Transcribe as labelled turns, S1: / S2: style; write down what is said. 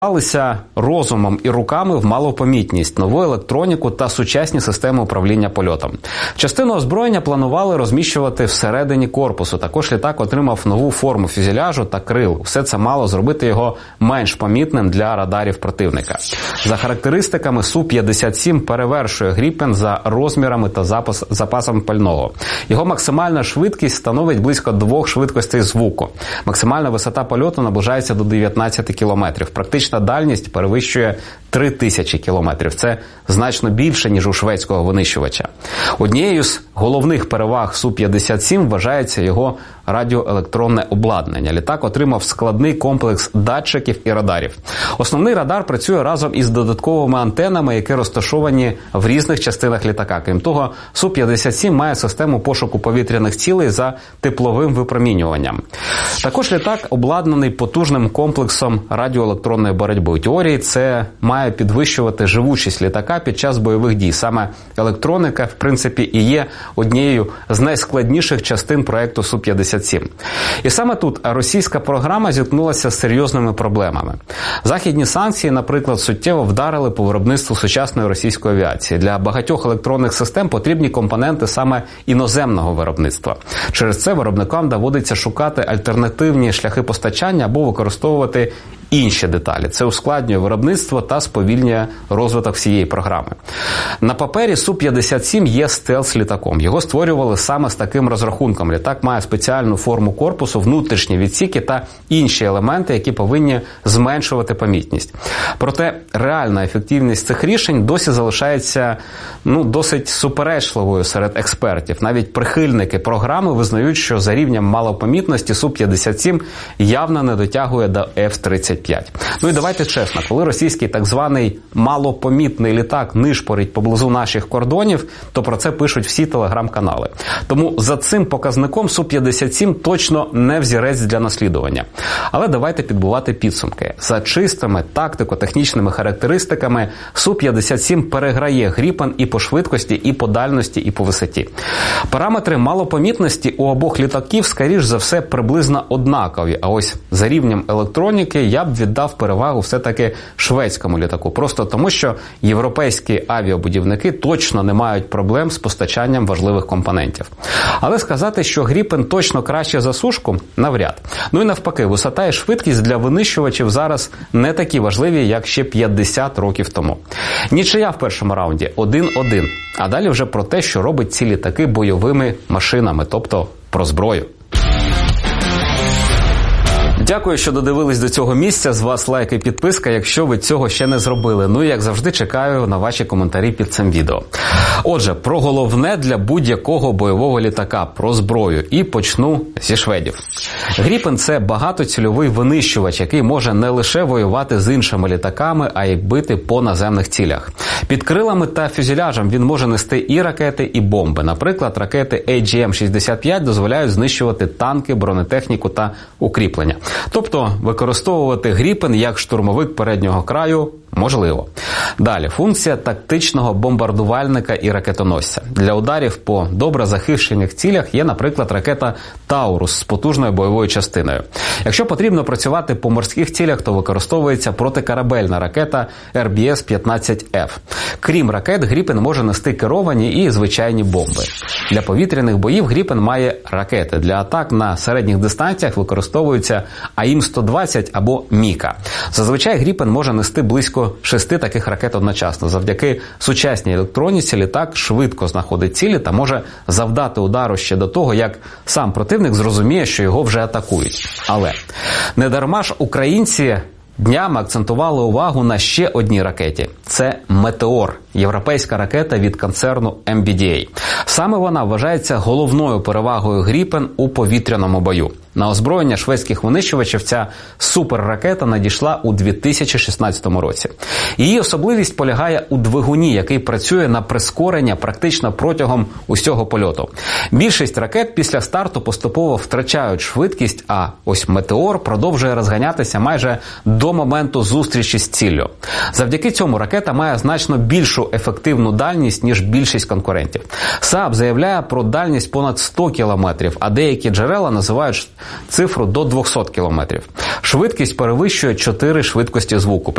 S1: Вкладалися розумом і руками в малопомітність, нову електроніку та сучасні системи управління польотом. Частину озброєння планували розміщувати всередині корпусу. Також літак отримав нову форму фюзеляжу та крил. Все це мало зробити його менш помітним для радарів противника. За характеристиками Су-57 перевершує Гріпен за розмірами та запасом пального. Його максимальна швидкість становить близько 2 швидкостей звуку. Максимальна висота польоту наближається до 19 кілометрів. Практична дальність перевищує 3000 кілометрів. Це значно більше, ніж у шведського винищувача. Однією з головних переваг Су-57 вважається його радіоелектронне обладнання. Літак отримав складний комплекс датчиків і радарів. Основний радар працює разом із додатковими антенами, які розташовані в різних частинах літака. Крім того, Су-57 має систему пошуку повітряних цілей за тепловим випромінюванням. Також літак обладнаний потужним комплексом радіоелектронної боротьби. У теорії це має підвищувати живучість літака під час бойових дій. Саме електроніка, в принципі, і є однією з найскладніших частин проекту Су-57. І саме тут російська програма зіткнулася з серйозними проблемами. Західні санкції, наприклад, суттєво вдарили по виробництву сучасної російської авіації. Для багатьох електронних систем потрібні компоненти саме іноземного виробництва. Через це виробникам доводиться шукати альтернативні шляхи постачання або використовувати інші деталі. Це ускладнює виробництво та сповільнює розвиток всієї програми. На папері Су-57 є стелс-літаком. Його створювали саме з таким розрахунком. Літак має спеціальну форму корпусу, внутрішні відсіки та інші елементи, які повинні зменшувати помітність. Проте реальна ефективність цих рішень досі залишається досить суперечливою серед експертів. Навіть прихильники програми визнають, що за рівнем малопомітності Су-57 явно не дотягує до F-35. І давайте чесно, коли російський так званий малопомітний літак нишпорить поблизу наших кордонів, то про це пишуть всі телеграм-канали. Тому за цим показником Су-57 точно не взірець для наслідування. Але давайте підбивати підсумки. За чистими тактико-технічними характеристиками Су-57 переграє Гріпен і по швидкості, і по дальності, і по висоті. Параметри малопомітності у обох літаків, скоріш за все, приблизно однакові. А ось за рівнем електроніки я б віддав перевагу все-таки шведському літаку. Просто тому, що європейські авіабудівники точно не мають проблем з постачанням важливих компонентів. Але сказати, що Гріпен точно краще за Сушку – навряд. І навпаки, висота і швидкість для винищувачів зараз не такі важливі, як ще 50 років тому. Нічия в першому раунді 1-1. А далі вже про те, що робить ці літаки бойовими машинами, тобто про зброю. Дякую, що додивились до цього місця. З вас лайк і підписка, якщо ви цього ще не зробили. І, як завжди, чекаю на ваші коментарі під цим відео. Отже, про головне для будь-якого бойового літака – про зброю. І почну зі шведів. Гріпен – це багатоцільовий винищувач, який може не лише воювати з іншими літаками, а й бити по наземних цілях. Під крилами та фюзеляжем він може нести і ракети, і бомби. Наприклад, ракети AGM-65 дозволяють знищувати танки, бронетехніку та укріплення. Тобто використовувати Гріпен як штурмовик переднього краю можливо. Далі, функція тактичного бомбардувальника і ракетоносця. Для ударів по добре захищених цілях є, наприклад, ракета «Таурус» з потужною бойовою частиною. Якщо потрібно працювати по морських цілях, то використовується протикорабельна ракета RBS-15F. Крім ракет, Гріпен може нести керовані і звичайні бомби. Для повітряних боїв Гріпен має ракети. Для атак на середніх дистанціях використовуються АІМ-120 або Міка. Зазвичай Гріпен може нести близько 6 таких ракет одночасно. Завдяки сучасній електроніці літак швидко знаходить цілі та може завдати удару ще до того, як сам противник зрозуміє, що його вже атакують. Але недарма ж українці днями акцентували увагу на ще одній ракеті. Це «Метеор» – європейська ракета від концерну MBDA. Саме вона вважається головною перевагою Гріпен у повітряному бою. На озброєння шведських винищувачів ця суперракета надійшла у 2016 році. Її особливість полягає у двигуні, який працює на прискорення практично протягом усього польоту. Більшість ракет після старту поступово втрачають швидкість, а ось «Метеор» продовжує розганятися майже до моменту зустрічі з ціллю. Завдяки цьому ракета має значно більшу ефективну дальність, ніж більшість конкурентів. СААБ заявляє про дальність понад 100 кілометрів, а деякі джерела називають цифру до 200 км. Швидкість перевищує 4 швидкості звуку.